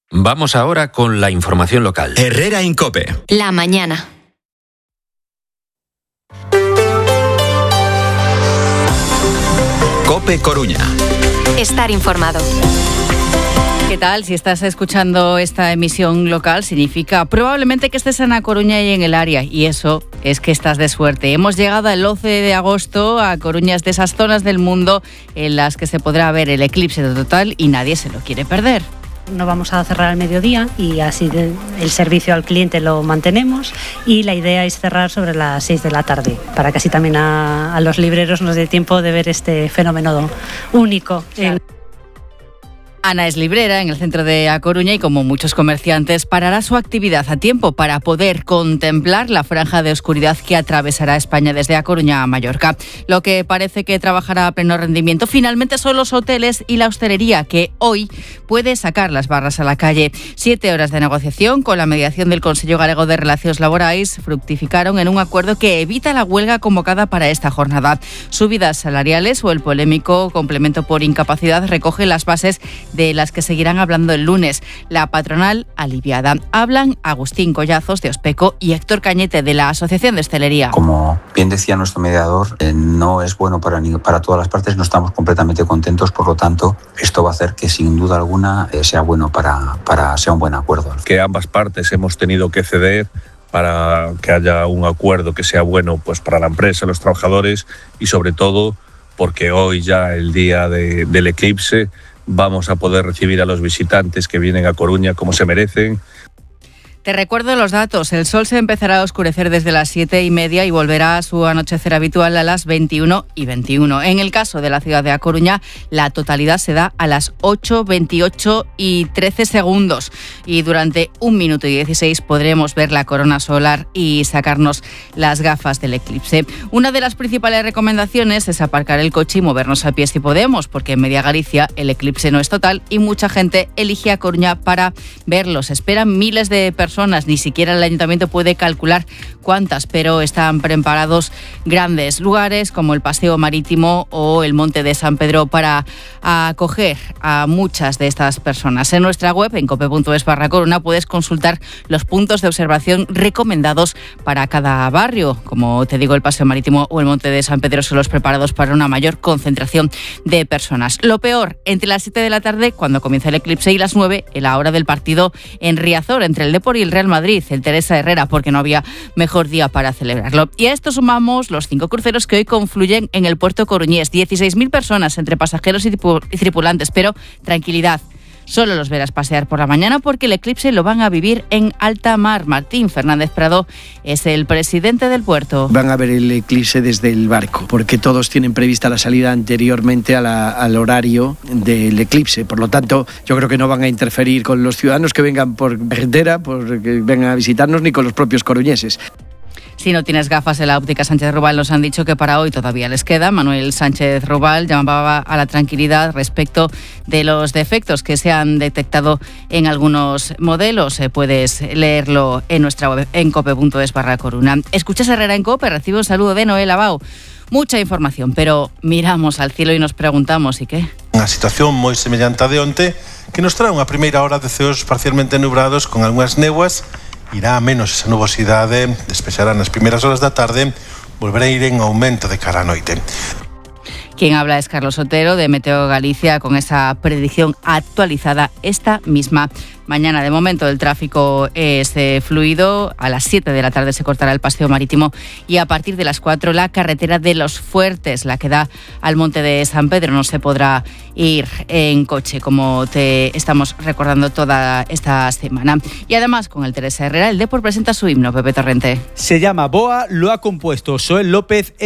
Vamos ahora con la información local. Herrera en COPE. La mañana. COPE Coruña. Estar informado. ¿Qué tal? Si estás escuchando esta emisión local, significa probablemente que estés en A Coruña y en el área, y eso es que estás de suerte. Hemos llegado el 11 de agosto a Coruña, es de esas zonas del mundo en las que se podrá ver el eclipse total y nadie se lo quiere perder. No vamos a cerrar al mediodía y así el servicio al cliente lo mantenemos, y la idea es cerrar sobre las 6 de la tarde para que así también a los libreros nos dé tiempo de ver este fenómeno único. Claro. Ana es librera en el centro de A Coruña y, como muchos comerciantes, parará su actividad a tiempo para poder contemplar la franja de oscuridad que atravesará España desde A Coruña a Mallorca. Lo que parece que trabajará a pleno rendimiento finalmente son los hoteles y la hostelería, que hoy puede sacar las barras a la calle. 7 horas de negociación con la mediación del Consello Galego de Relacións Laborais fructificaron en un acuerdo que evita la huelga convocada para esta jornada. Subidas salariales o el polémico complemento por incapacidad recogen las bases de las que seguirán hablando el lunes. La patronal aliviada. Hablan Agustín Collazos de Ospeco y Héctor Cañete de la Asociación de Hostelería. Como bien decía nuestro mediador, no es bueno para todas las partes, no estamos completamente contentos, por lo tanto esto va a hacer que sin duda alguna sea bueno sea un buen acuerdo. Que ambas partes hemos tenido que ceder para que haya un acuerdo que sea bueno, pues, para la empresa, los trabajadores, y sobre todo porque hoy, ya el día del eclipse, vamos a poder recibir a los visitantes que vienen a Coruña como se merecen. Te recuerdo los datos. El sol se empezará a oscurecer desde las 7:30 y volverá a su anochecer habitual a las 21:21. En el caso de la ciudad de A Coruña, la totalidad se da a las 8:28:13. Y durante 1 minuto y 16 podremos ver la corona solar y sacarnos las gafas del eclipse. Una de las principales recomendaciones es aparcar el coche y movernos a pie si podemos, porque en media Galicia el eclipse no es total y mucha gente elige A Coruña para verlos. Esperan miles de personas, ni siquiera el ayuntamiento puede calcular cuántas, pero están preparados grandes lugares como el Paseo Marítimo o el Monte de San Pedro para acoger a muchas de estas personas. En nuestra web, en cope.es/Coruna, puedes consultar los puntos de observación recomendados para cada barrio. Como te digo, el Paseo Marítimo o el Monte de San Pedro son los preparados para una mayor concentración de personas. Lo peor, entre las 7 de la tarde, cuando comienza el eclipse, y las 9, en la hora del partido en Riazor, entre el Depor y el Real Madrid, el Teresa Herrera, porque no había mejor día para celebrarlo. Y a esto sumamos los 5 cruceros que hoy confluyen en el puerto coruñés. 16.000 personas entre pasajeros y tripulantes, pero tranquilidad. Solo los verás pasear por la mañana porque el eclipse lo van a vivir en alta mar. Martín Fernández Prado es el presidente del puerto. Van a ver el eclipse desde el barco, porque todos tienen prevista la salida anteriormente al horario del eclipse. Por lo tanto, yo creo que no van a interferir con los ciudadanos que vengan por carretera, que vengan a visitarnos, ni con los propios coruñeses. Si no tienes gafas, en la óptica Sánchez Rubal nos han dicho que para hoy todavía les queda. Manuel Sánchez Rubal llamaba a la tranquilidad respecto de los defectos que se han detectado en algunos modelos. Puedes leerlo en nuestra web, en cope.es/Coruna. Escuchas Herrera en COPE, recibe un saludo de Noel Abao. Mucha información, pero miramos al cielo y nos preguntamos, ¿y qué? Unha situación moi semellante a de onte, que nos trae unha primeira hora de ceos parcialmente nubrados con algunhas néboas. Irá a menos esa nubosidade, despexará nas primeiras horas da tarde, volverá a ir en aumento de cara á noite. Quien habla es Carlos Otero de Meteo Galicia con esa predicción actualizada esta misma mañana. De momento el tráfico es fluido. A las 7 de la tarde se cortará el Paseo Marítimo y a partir de las 4 la carretera de Los Fuertes, la que da al Monte de San Pedro. No se podrá ir en coche, como te estamos recordando toda esta semana. Y además, con el Teresa Herrera, el Depor presenta su himno, Pepe Torrente. Se llama Boa, lo ha compuesto Joel López.